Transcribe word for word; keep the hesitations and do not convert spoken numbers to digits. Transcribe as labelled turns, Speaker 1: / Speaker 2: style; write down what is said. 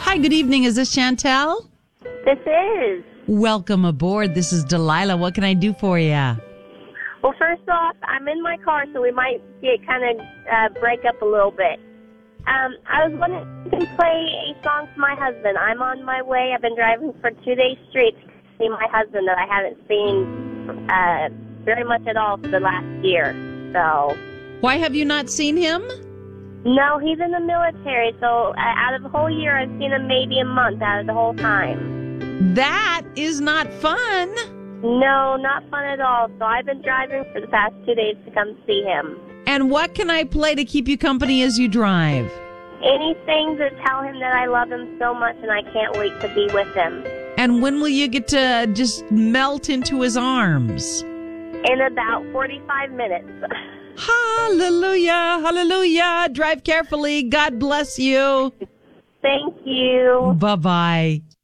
Speaker 1: Hi, good evening. Is this Chantel?
Speaker 2: This is.
Speaker 1: Welcome aboard. This is Delilah. What can I do for you?
Speaker 2: Well, first off, I'm in my car, so we might get kind of uh, break up a little bit. Um, I was wondering if you can play a song for my husband. I'm on my way. I've been driving for two days straight to see my husband that I haven't seen uh, very much at all for the last year. So.
Speaker 1: Why have you not seen him?
Speaker 2: No, he's in the military, so uh, out of the whole year, I've seen him maybe a month out of the whole time.
Speaker 1: That is not fun.
Speaker 2: No, not fun at all. So I've been driving for the past two days to come see him.
Speaker 1: And what can I play to keep you company as you drive?
Speaker 2: Anything to tell him that I love him so much and I can't wait to be with him.
Speaker 1: And when will you get to just melt into his arms?
Speaker 2: In about forty-five minutes.
Speaker 1: Hallelujah, hallelujah. Drive carefully. God bless you.
Speaker 2: Thank you.
Speaker 1: Bye-bye.